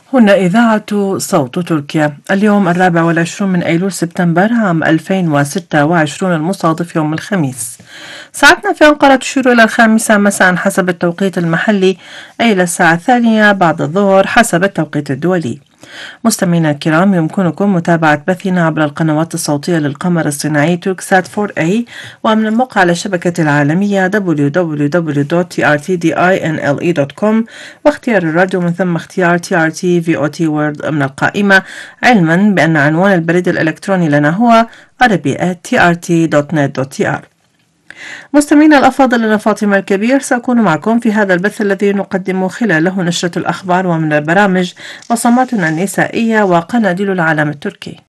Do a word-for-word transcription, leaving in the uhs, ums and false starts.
هنا إذاعة صوت تركيا. اليوم الرابع والعشرون من أيلول سبتمبر عام ألفين وستة وعشرين المصادف يوم الخميس. ساعتنا في أنقرة تشير إلى الخامسة مساء حسب التوقيت المحلي، أي إلى الساعة الثانية بعد الظهر حسب التوقيت الدولي. مستمعينا الكرام، يمكنكم متابعة بثنا عبر القنوات الصوتية للقمر الصناعي توركسات فور إيه، ومن الموقع على الشبكة العالمية دبليو دبليو دبليو دوت تي آر تي دينل دوت كوم، واختيار الراديو من ثم اختيار تي آر تي في أو تي وورد من القائمة، علما بأن عنوان البريد الإلكتروني لنا هو عربي آت تي آر تي دوت نت دوت تي آر. مستمعينا الأفاضل، أنا فاطمة الكبير سأكون معكم في هذا البث الذي نقدم خلاله نشرة الأخبار ومن البرامج وصماتنا النسائية وقناديل العالم التركي.